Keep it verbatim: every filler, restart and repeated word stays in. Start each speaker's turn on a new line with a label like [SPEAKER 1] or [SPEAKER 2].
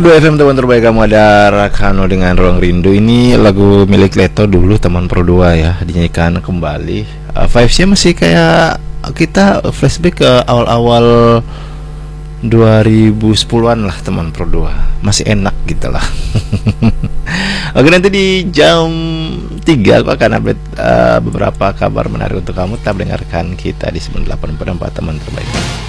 [SPEAKER 1] Pro dua F M, teman terbaik kamu, ada Rakano dengan Ruang Rindu. Ini lagu milik Leto dulu, teman Pro dua ya, dinyanyikan kembali. uh, Vibesnya masih kayak kita flashback ke awal-awal dua ribu sepuluhan lah, teman Pro dua. Masih enak gitu lah. Oke, nanti di jam tiga aku akan update uh, beberapa kabar menarik untuk kamu. Tetap dengarkan kita di sembilan puluh delapan koma empat, teman terbaik.